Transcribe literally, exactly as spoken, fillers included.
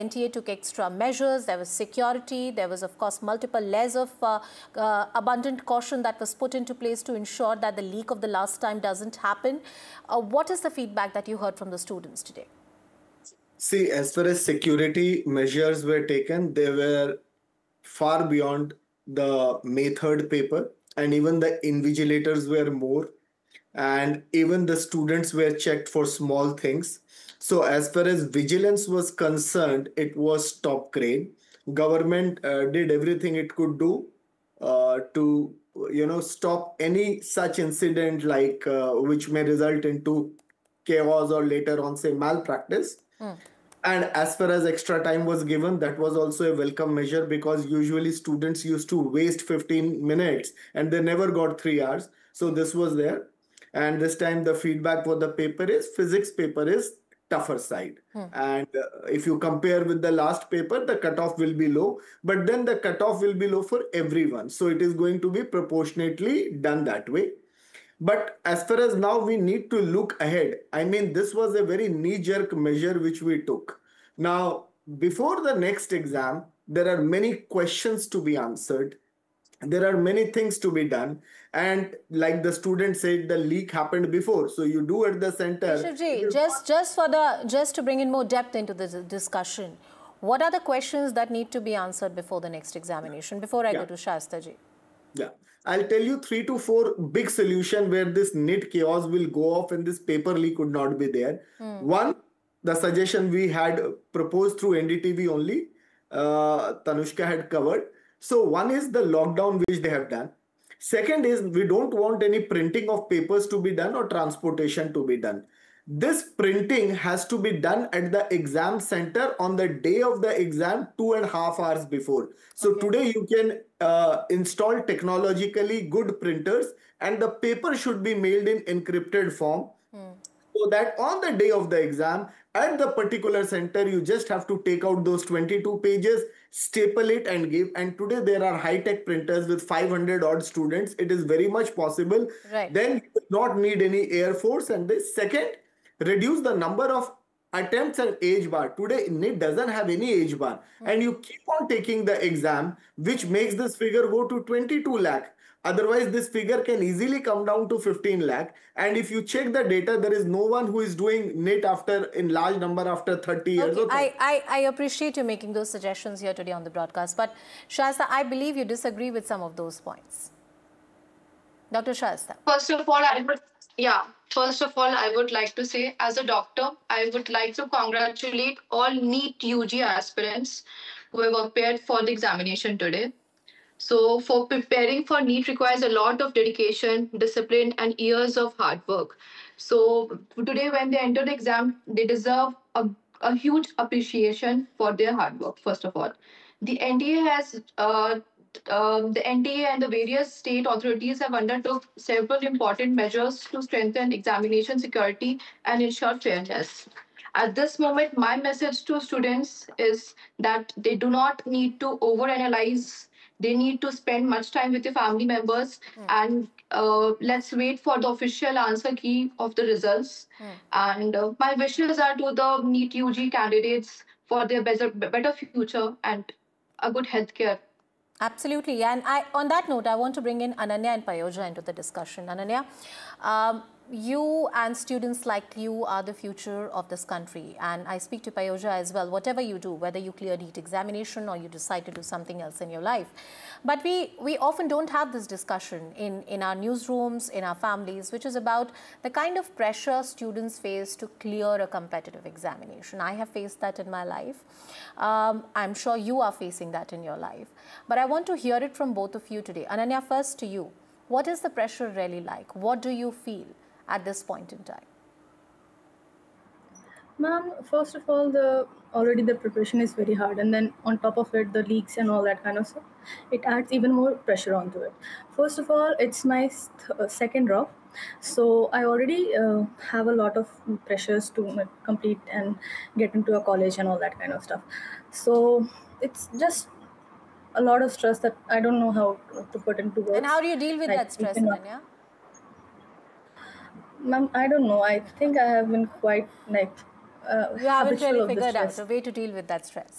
N T A took extra measures, there was security, there was of course multiple layers of uh, uh, abundant caution that was put into place to ensure that the leak of the last time doesn't happen. Uh, what is the feedback that you heard from the students today? See, as far as security measures were taken, they were far beyond the method paper, and even the invigilators were more, and even the students were checked for small things. So as far as vigilance was concerned, it was top grade. Government uh, did everything it could do uh, to you know stop any such incident, like uh, which may result into chaos or later on say malpractice. Hmm. And as far as extra time was given, that was also a welcome measure, because usually students used to waste fifteen minutes and they never got three hours. So this was there. And this time the feedback for the paper is physics paper is tougher side. Hmm. And uh, if you compare with the last paper, the cutoff will be low, but then the cutoff will be low for everyone. So it is going to be proportionately done that way. But as far as now we need to look ahead, I mean, this was a very knee-jerk measure which we took. Now, before the next exam, there are many questions to be answered. There are many things to be done. And like the student said, the leak happened before. So you do at the center. Keshavji, just, just, for the, just to bring in more depth into this discussion, what are the questions that need to be answered before the next examination, before I yeah. go to Shasta ji? Yeah. I'll tell you three to four big solution where this NEET chaos will go off and this paper leak would not be there. Hmm. One, the suggestion we had proposed through N D T V only, uh, Tanushka had covered. So one is the lockdown which they have done. Second is we don't want any printing of papers to be done or transportation to be done. This printing has to be done at the exam center on the day of the exam, two and a half hours before. So okay. Today you can uh, install technologically good printers, and the paper should be mailed in encrypted form. Hmm. So that on the day of the exam, at the particular center, you just have to take out those twenty-two pages, staple it and give. And today there are high-tech printers with five hundred odd students. It is very much possible. Right. Then you will not need any Air Force. And the second, reduce the number of attempts and age bar. Today, NEET doesn't have any age bar. Mm-hmm. And you keep on taking the exam, which makes this figure go to twenty-two lakh. Otherwise, this figure can easily come down to fifteen lakh. And if you check the data, there is no one who is doing NEET after in large number after thirty years. Okay. I, I, I appreciate you making those suggestions here today on the broadcast. But Shasta, I believe you disagree with some of those points. Doctor Shasta. First of all, I would, yeah. First of all, I would like to say, as a doctor, I would like to congratulate all NEET U G aspirants who have appeared for the examination today. So for preparing for NEET requires a lot of dedication, discipline, and years of hard work. So today, when they enter the exam, they deserve a, a huge appreciation for their hard work, first of all. The N T A has uh, Um, the N T A and the various state authorities have undertook several important measures to strengthen examination security and ensure fairness. At this moment, my message to students is that they do not need to overanalyze. They need to spend much time with their family members, mm. and uh, let's wait for the official answer key of the results. Mm. And uh, my wishes are to the NEET U G candidates for their better, better future and a good healthcare. Absolutely. And I, on that note, I want to bring in Ananya and Payoja into the discussion. Ananya, um, you and students like you are the future of this country. And I speak to Payoja as well. Whatever you do, whether you clear NEET examination or you decide to do something else in your life. But we, we often don't have this discussion in, in our newsrooms, in our families, which is about the kind of pressure students face to clear a competitive examination. I have faced that in my life. Um, I'm sure you are facing that in your life. But I want to hear it from both of you today. Ananya, first to you. What is the pressure really like? What do you feel at this point in time? Ma'am, first of all, the already the preparation is very hard, and then on top of it, the leaks and all that kind of stuff, it adds even more pressure onto it. First of all, it's my uh, second drop, so I already uh, have a lot of pressures to complete and get into a college and all that kind of stuff. So it's just a lot of stress that I don't know how to put into words. And how do you deal with like, that stress, Ananya? Ma'am, I don't know. I think I have been quite like uh, You haven't habitual really of the figured out stress. a way to deal with that stress.